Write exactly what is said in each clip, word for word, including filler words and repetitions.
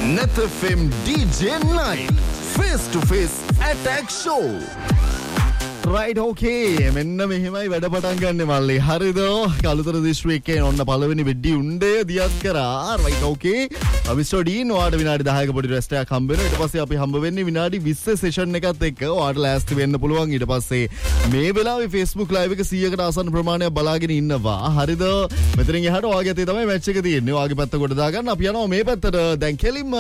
Net F M D J Night Face to Face Attack Show. Right, okay. මෙන්න මෙහෙමයි වැඩ පටන් ගන්න මල්ලි. හරිද? කලුතර දිස්ත්‍රික්කේ ඔන්න පළවෙනි වෙඩි උණ්ඩේ දියත් කරා. Right, okay. මිස්ටර් ඩීන් ඔයාට විනාඩි දහයක පොඩි රෙස්ට් එකක් හම්බ වෙනවා. ඊට පස්සේ අපි හම්බ වෙන්නේ විනාඩි විස්ස සෙෂන් එකත් එක්ක. ඔයාට ලෑස්ති වෙන්න පුළුවන්. ඊට පස්සේ මේ වෙලාවේ Facebook live එක සීයකට ආසන්න ප්‍රමාණයක් බලාගෙන ඉන්නවා. හරිද? මෙතනින් එහාට ඔයාගේ අතේ තමයි මැච් එක තියෙන්නේ. ඔයාගේ පැත්ත කොට දාගන්න. අපි යනවා මේ පැත්තට. දැන් කෙලින්ම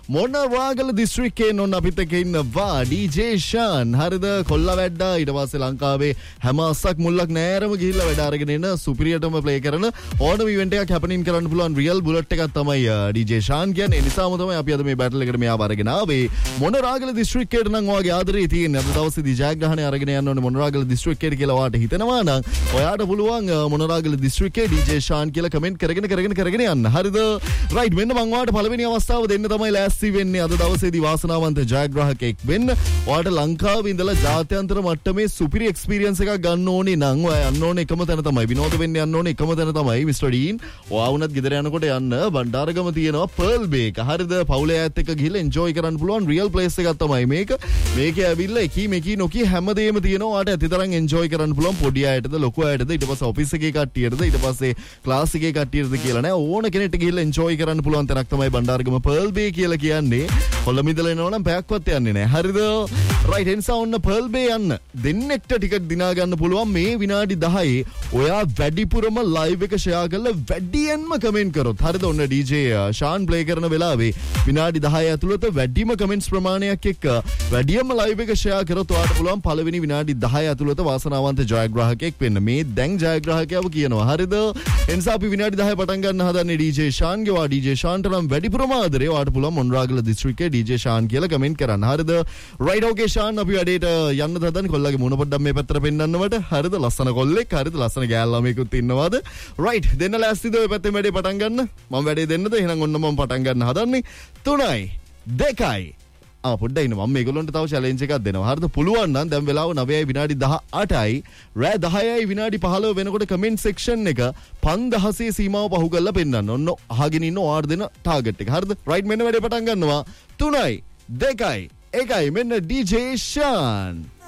මොනරාගල දිස්ත්‍රික්කේ ඔන්න අපිත් එක්ක ඉන්නවා ඩී ජේ ෂාන්. හරිද? කොල්ලා වැඩ්ඩා. ඊට පස්සේ ලංකාවේ හැම අස්සක් මුල්ලක් නෑරම ගිහිල්ලා වැඩ අරගෙන එන සුපිරියටම ප්ලේ කරන ඕනම ඉවෙන්ට් එකක් හැපනින් කරන්න පුළුවන් රියල් බුලට් එකක් තමයි ඩී ජේ ෂාන් කියන්නේ. ඒ නිසාම තමයි අපි අද මේ බැටල් එකට මෙයාව අරගෙන ආවේ. මොනරාගල දිස්ත්‍රික්කයට නම් ඔයාගේ ආදරේ තියෙන්නේ. අද දවසේදී ජයග්‍රහණය අරගෙන යන්න ඕනේ මොනරාගල දිස්ත්‍රික්කයට කියලා ඔයාට හිතෙනවා නම් ඔයාට පුළුවන් මොනරාගල දිස්ත්‍රික්කේ ඩී ජේ ෂාන් කියලා කමෙන්ට් කරගෙන කරගෙන කරගෙන යන්න. හරිද? රයිට්, මෙන්න මම ඔයාට පළවෙනි අවස්ථාව දෙන්න තමයි ලෑස්ති වෙන්නේ. අද දවසේදී වාසනාවන්ත ජයග්‍රාහකෙක් වෙන්න. ඔයාට ලංකාවේ ඉඳලා ජාත්‍යන්තර මට්ටමේ සුපිරි එක්ස්පීරියන්ස් එකක් ගන්න ඕනේ නම් ඔයා යන්න ඕනේ එකම තැන තමයි. විනෝද වෙන්න යන්න ඕනේ එකම තැන තමයි මිස්ටර් ඩීන්. ඔයා වුණත් ගෙදර යනකොට යන්න බණ්ඩාරගම තියෙනවා පර්ල් බේ එක. හරිද? පවුලේ අයත් එක්ක ගිහලා එන්ජොයි කරන්න පුළුවන් රියල් ප්ලේස් එකක් තමයි මේක. මේකේ ඇවිල්ලා එකී මේකී නොකී හැමදේම තියෙනවා. ඔයාට ඇතිතරම් එන්ජොයි කරන්න පුළුවන්. පොඩි අයටද ලොකු අයටද ඊට පස්සේ ඔෆිස් එකේ කට්ටියටද ඊට පස්සේ ක්ලාස් එකේ කට්ටියටද කියලා නෑ. ඕන කෙනෙක්ට ගිහලා එන්ජොයි කරන්න පුළුවන් තැනක් තමයි බණ්ඩාරගම පර්ල් බේ කියලා කියන්නේ. කොළඹින්දලා එනවා නම් පැයක්වත් යන්නේ නෑ. හරිද? රයිට්, එන්සා ඔන්න පර්ල් බේ යන්න දෙන්නෙක්ට ටිකට් දිනා ගන්න පුළුවන් මේ විනාඩි දහයේ ඔයා වැඩිපුරම ලයිව් එක ෂෙයා කරලා වැඩියෙන්ම කමෙන්ට් කරොත්. හරිද? ඔන්න ඩී ජේ ෂාන් ප්ලේ කරන වෙලාවේ විනාඩි දහය ඇතුළත වැඩිම කමෙන්ට්ස් ප්‍රමාණයක් එක්ක වැඩියෙන්ම ලයිව් එක ෂෙයා කරොත් ඔයාට පුළුවන් පළවෙනි විනාඩි දහය ඇතුළත වාසනාවන්ත ජයග්‍රාහකයෙක් වෙන්න. මේ දැන් ජයග්‍රාහකයව කියනවා. හරිද? එනිසා අපි විනාඩි දහය පටන් ගන්න හදන්නේ ඩී ජේ ෂාන්ගේ. වා ඩී ජේ ෂාන්ට නම් වැඩිපුරම ආදරේ ඔයාට පුළුවන් මොනරාගල දිස්ත්‍රික්කේ ඩී ජේ ෂාන් කියලා කමෙන්ට් කරන්න. හරිද? රයිට්, ඕකේ ෂාන්, අපි වැඩේට යන්න හදන්නේ. කොල්ලගේ මුණ පොඩ්ඩක් මේ පැත්තට පෙන්නන්නවට. හරිද? ලස්සන කොල්ලෙක්. හරිද? ලස්සන ගෑල් ළමයෙකුත් ඉන්නවාද? රයිට්, දෙන්න ලෑස්තිද ඔය පැත්තේ වැඩේ පටන් ගන්න? මම වැඩේ දෙන්නද? එහෙනම් ඔන්න මම පටන් ගන්න හදන්නේ. තුනයි දෙකයි ආ පොඩ්ඩක් ඉන්න. මම මේගොල්ලන්ට තව චැලෙන්ජ් එකක් දෙනවා. හරිද? පුළුවන් නම් දැන් වෙලාව නවයයි විනාඩි දහඅටයි රෑ දහයයි විනාඩි පහළොව වෙනකොට කමෙන්ට් සෙක්ෂන් එක පන්දහසේ සීමාව පහු කරලා පෙන්නන්න. ඔන්න අහගෙන ඉන්න ඔයාට දෙන ටාගට් එක. හරිද? රයිට්, මෙන්න වැඩේ පටන් ගන්නවා. තුනයි දෙකයි එකයි මෙන්න ඩී ජේ ෂාන්.